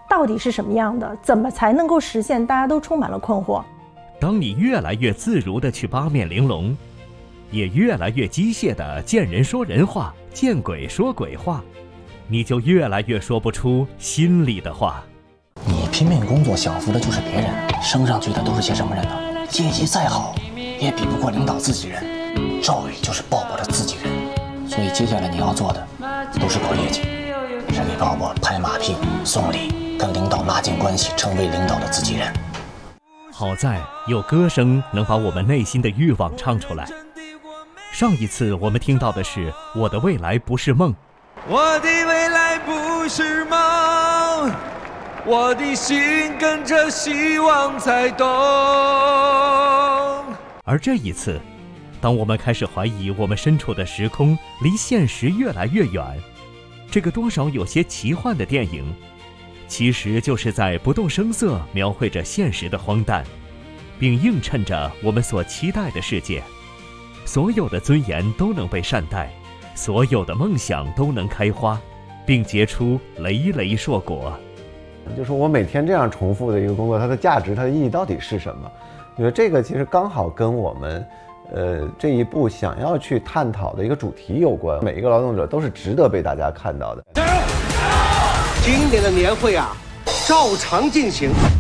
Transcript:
到底是什么样的？怎么才能够实现？大家都充满了困惑。 当你越来越自如地去八面玲珑，也越来越机械地见人说人话，见鬼说鬼话，你就越来越说不出心里的话。 你拼命工作享福的就是别人，升上去的都是些什么人呢？阶级再好也比不过领导自己人，赵宇就是鲍勃的自己人。所以接下来你要做的不是搞业绩，是给鲍勃拍马屁送礼，跟领导拉近关系，成为领导的自己人。 好在有歌声能把我们内心的欲望唱出来。上一次我们听到的是我的未来不是梦， 我的未来不是梦，我的心跟着希望在动。 而这一次，当我们开始怀疑我们身处的时空离现实越来越远，这个多少有些奇幻的电影，其实就是在不动声色描绘着现实的荒诞，并映衬着我们所期待的世界。所有的尊严都能被善待，所有的梦想都能开花，并结出累累硕果。 就是我每天这样重复的一个工作，它的价值、它的意义到底是什么？我觉得这个其实刚好跟我们这一部想要去探讨的一个主题有关。每一个劳动者都是值得被大家看到的。 加油！今年的年会啊，照常进行。